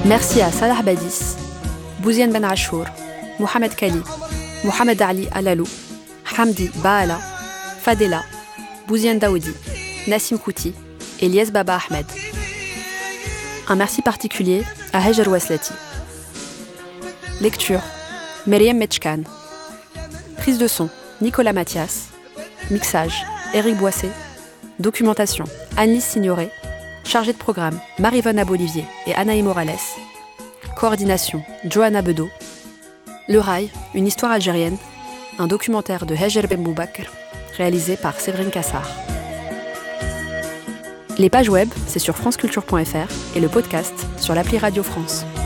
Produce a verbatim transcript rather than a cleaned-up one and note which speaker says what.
Speaker 1: Merci à Salah Badis, Bouziane Ben Achour, Mohamed Kali, Mohamed Ali Alalou, Hamdi Baala, Fadela, Bouziane Daoudi, Nassim Kouti et Lies Baba Ahmed. Un merci particulier à Hajar Waslati. Lecture, Myriam Metchkan. Prise de son, Nicolas Mathias. Mixage, Éric Boissé. Documentation, Anis Signoret. Chargée de programme, Marie-Vonne Abolivier et Anaï Morales. Coordination, Johanna Bedeau. Le Rail, une histoire algérienne. Un documentaire de Hajar Ben Boubakr, réalisé par Séverine Cassard. Les pages web, c'est sur franceculture point f r et le podcast sur l'appli Radio France.